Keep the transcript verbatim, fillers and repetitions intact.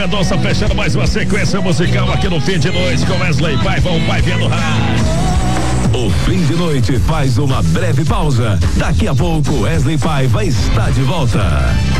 Mendonça fechando mais uma sequência musical aqui no Fim de Noite com Wesley Paiva, o pai vendo rádio. O Fim de Noite faz uma breve pausa. Daqui a pouco Wesley Paiva está de volta.